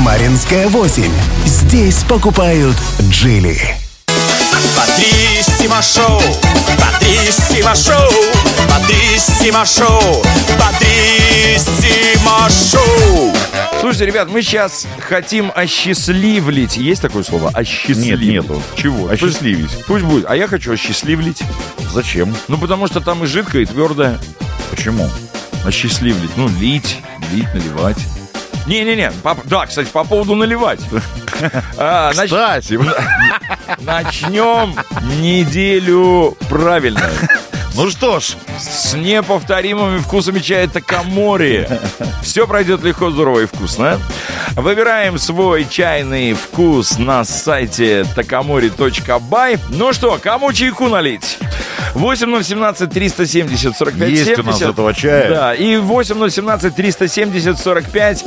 Маринская 8. Здесь покупают Джили. Патриссимо Шоу, Патриссимо Шоу, Патриссимо Шоу, Патриссимо Шоу. Слушайте, ребят, мы сейчас хотим осчастливить. Есть такое слово? Осчастливить? Нет, нету. Чего? Осчастливить. Пусть будет. А я хочу осчастливить. Зачем? Ну, потому что там и жидкое, и твердое. Почему? Осчастливить. Ну, лить, наливать. Не-не-не. Да, кстати, по поводу наливать. Кстати. Начнем неделю правильно. Ну что ж, с неповторимыми вкусами чая Такамори. Все пройдет легко, здорово и вкусно. Выбираем свой чайный вкус на сайте takamori.by. Ну что, кому чайку налить? 8017 370 45 есть 70. у нас этого чая. Да, и 8017 370 45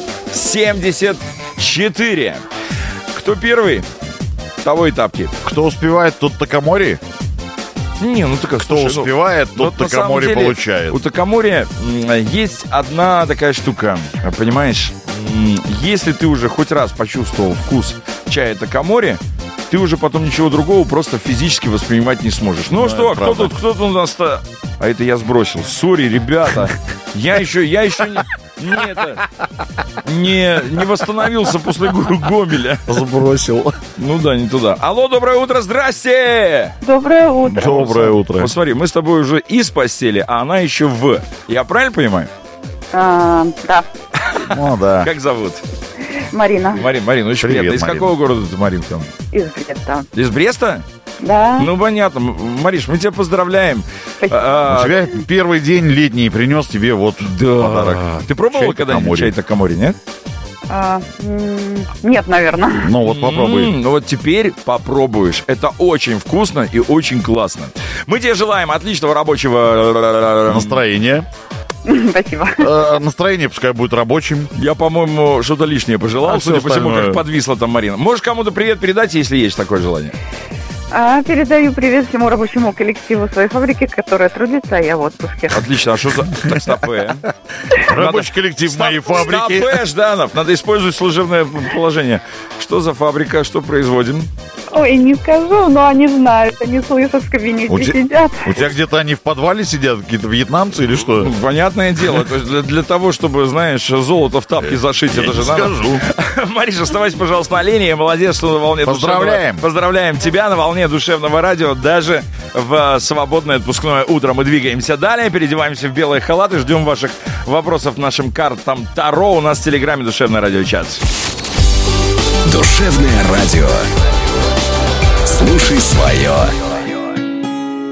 74. Кто первый, того и тапки. Кто успевает, тот Такамори. Не, ну ты как, Кто слушай, успевает, ну, тот на самом Такамори деле, получает. У Такамори есть одна такая штука, понимаешь? Если ты уже хоть раз почувствовал вкус чая Такамори, ты уже потом ничего другого просто физически воспринимать не сможешь. Ну что, кто тут у нас-то? А это я сбросил. Сори, ребята. Я еще не восстановился после Гомеля. Сбросил. Ну да, не туда. Алло, доброе утро, здрасте! Доброе утро. Доброе утро. Вот смотри, мы с тобой уже из постели, а она еще в. Я правильно понимаю? Да, Ну да. Как зовут? Марина Марин, очень Привет, приятно. Из Марина. какого города ты, Маринка? из Бреста. Из Бреста? Да. Ну, понятно. Мариш, мы тебя поздравляем. У тебя первый день летний принес тебе вот подарок. Ты пробовала Чай когда-нибудь Такамори. чай Такамори, нет? Нет, наверное. Ну вот попробуй. Ну вот теперь попробуешь. Это очень вкусно и очень классно. Мы тебе желаем отличного рабочего Настроение. Спасибо. Настроение пускай будет рабочим. Я, по-моему, что-то лишнее пожелал, А судя всё по всему, остальное? как подвисла там Марина. Можешь кому-то привет передать, если есть такое желание? Передаю привет всему рабочему коллективу своей фабрики, которая трудится, а я в отпуске. Отлично. А что за... Так, стопэ. Рабочий коллектив моей фабрики. Стопэ, Жданов. Надо использовать служебное положение. Что за фабрика? Что производим? Ой, не скажу, но они знают, они слышат, в кабинете сидят. У тебя где-то они в подвале сидят, какие-то вьетнамцы или что? Ну, понятное дело. То есть для того, чтобы, знаешь, золото в тапки зашить, Я это же не надо. скажу. Мариша, оставайся, пожалуйста, на линии. Молодец, что на волне Поздравляем. Поздравляем тебя на волне душевного радио. Даже в свободное отпускное утро мы двигаемся далее, переодеваемся в белые халаты, ждем ваших вопросов нашим картам Таро. У нас в Телеграме «Душевное радио-чат». Душевное радио. Слушай свое.